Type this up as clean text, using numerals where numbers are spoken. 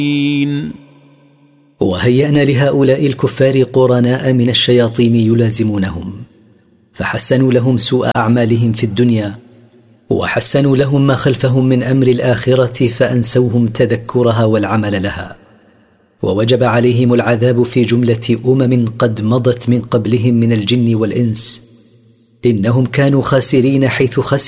وهيأنا لهؤلاء الكفار قرناء من الشياطين يلازمونهم، فحسنوا لهم سوء أعمالهم في الدنيا، وحسنوا لهم ما خلفهم من أمر الآخرة، فأنسوهم تذكرها والعمل لها، ووجب عليهم العذاب في جملة قد مضت من قبلهم من الجن والإنس. إنهم كانوا خاسرين حيث خسروا